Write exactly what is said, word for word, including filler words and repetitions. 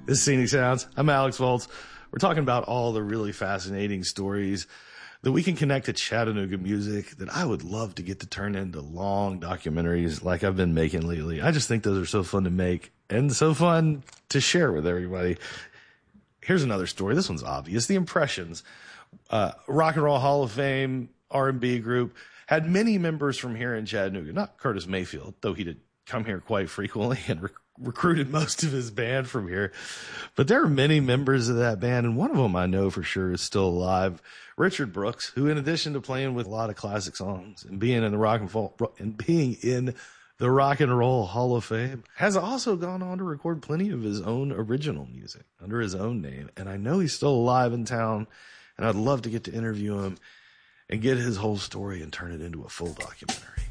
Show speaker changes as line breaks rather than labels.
This is Scenic Sounds. I'm Alex Volz. We're talking about all the really fascinating stories that we can connect to Chattanooga music that I would love to get to turn into long documentaries like I've been making lately. I just think those are so fun to make and so fun to share with everybody. Here's another story. This one's obvious. The Impressions, uh, Rock and Roll Hall of Fame R and B group, had many members from here in Chattanooga. Not Curtis Mayfield, though he did come here quite frequently and rec- recruited most of his band from here. But there are many members of that band, and one of them I know for sure is still alive. Richard Brooks, who in addition to playing with a lot of classic songs and being in the rock and roll, and being in the Rock and Roll Hall of Fame, has also gone on to record plenty of his own original music under his own name. And I know he's still alive in town, and I'd love to get to interview him and get his whole story and turn it into a full documentary.